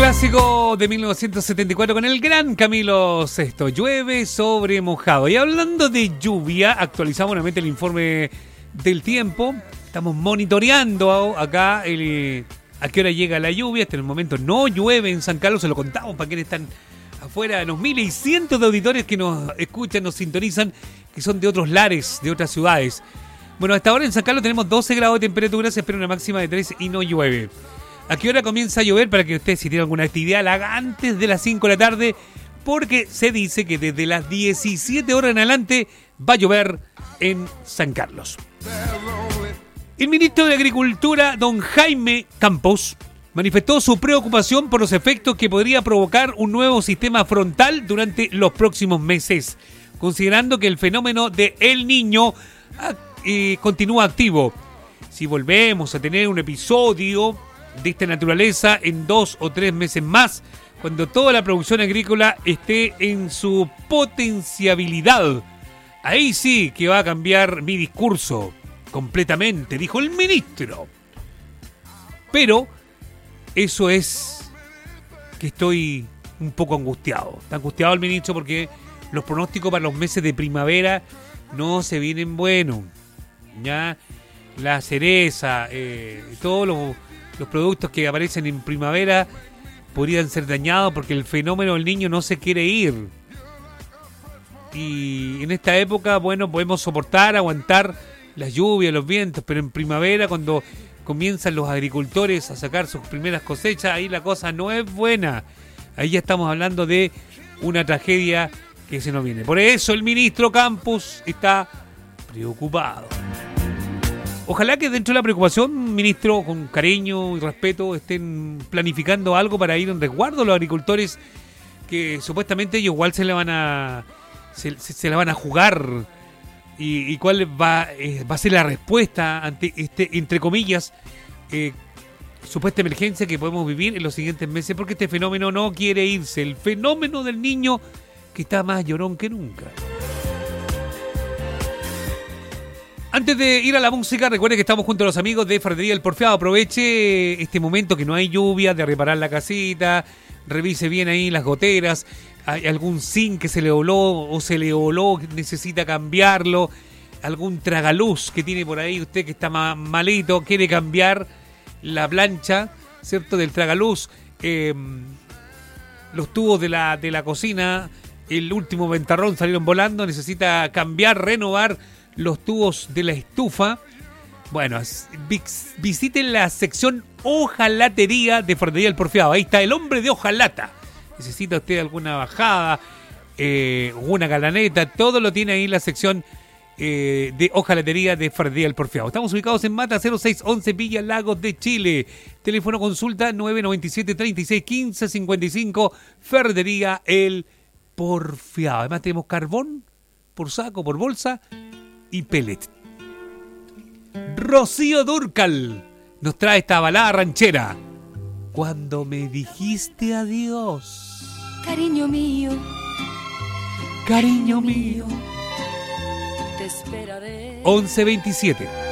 clásico de 1974 con el gran Camilo Sesto, Llueve sobre mojado. Y hablando de lluvia, actualizamos nuevamente el informe del tiempo. Estamos monitoreando acá a qué hora llega la lluvia. Hasta el momento no llueve en San Carlos, se lo contamos para quienes están afuera, los miles y cientos de auditores que nos escuchan, nos sintonizan, que son de otros lares, de otras ciudades. Bueno, hasta ahora en San Carlos tenemos 12 grados de temperatura, se espera una máxima de 3 y no llueve. ¿A qué hora comienza a llover? Para que usted, si tiene alguna actividad, la haga antes de las 5 de la tarde, porque se dice que desde las 17 horas en adelante va a llover en San Carlos. El ministro de Agricultura, don Jaime Campos, manifestó su preocupación por los efectos que podría provocar un nuevo sistema frontal durante los próximos meses, considerando que el fenómeno de El Niño continúa activo. Si volvemos a tener un episodio de esta naturaleza en 2 o 3 meses más, cuando toda la producción agrícola esté en su potenciabilidad, ahí sí que va a cambiar mi discurso completamente, dijo el ministro. Pero eso es que estoy un poco angustiado. Está angustiado el ministro porque los pronósticos para los meses de primavera no se vienen buenos. Ya la cereza, todos los productos que aparecen en primavera podrían ser dañados porque el fenómeno del Niño no se quiere ir. Y en esta época, bueno, podemos soportar, aguantar las lluvias, los vientos, pero en primavera, cuando comienzan los agricultores a sacar sus primeras cosechas, ahí la cosa no es buena. Ahí ya estamos hablando de una tragedia que se nos viene. Por eso el ministro Campos está preocupado. Ojalá que dentro de la preocupación, ministro, con cariño y respeto, estén planificando algo para ir en resguardo a los agricultores que supuestamente ellos igual se la van a jugar. Y cuál va a ser la respuesta ante entre comillas, supuesta emergencia que podemos vivir en los siguientes meses, porque este fenómeno no quiere irse. El fenómeno del Niño que está más llorón que nunca. Antes de ir a la música, recuerde que estamos junto a los amigos de Ferretería El Porfiado. Aproveche este momento que no hay lluvia de reparar la casita, revise bien ahí las goteras, hay algún zinc que se le voló necesita cambiarlo, algún tragaluz que tiene por ahí usted que está malito, quiere cambiar la plancha, ¿cierto?, del tragaluz, los tubos de la cocina, el último ventarrón salieron volando, necesita cambiar, renovar los tubos de la estufa. Bueno, visiten la sección hojalatería de Ferretería El Porfiado. Ahí está el hombre de hojalata. Necesita usted alguna bajada, una galaneta, todo lo tiene ahí en la sección de hojalatería de Ferretería El Porfiado. Estamos ubicados en Mata 0611 Villa Lagos de Chile. Teléfono consulta 997 36 15 55. Ferretería El Porfiado. Además tenemos carbón por saco, por bolsa y pellet. Rocío Dúrcal nos trae esta balada ranchera. Cuando me dijiste adiós, cariño mío, cariño mío. te esperaré. 11:27.